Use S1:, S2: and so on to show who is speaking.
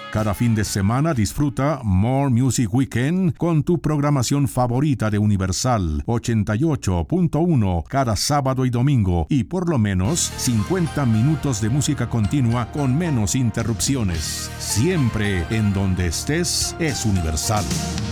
S1: Cada fin de semana disfruta More Music Weekend con tu programación favorita de Universal 88.1 cada sábado y domingo y por lo menos 50 minutos de música continua con menos interrupciones. Siempre en donde estés es Universal.